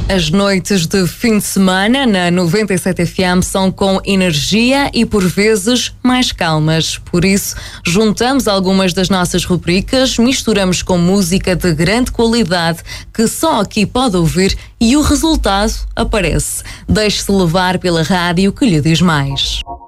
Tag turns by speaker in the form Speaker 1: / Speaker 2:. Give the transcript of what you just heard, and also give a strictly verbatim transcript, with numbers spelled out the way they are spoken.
Speaker 1: As noites de fim de semana na noventa e sete F M são com energia e por vezes mais calmas. Por isso, juntamos algumas das nossas rubricas, misturamos com música de grande qualidade que só aqui pode ouvir e o resultado aparece. Deixe-se levar pela rádio que lhe diz mais.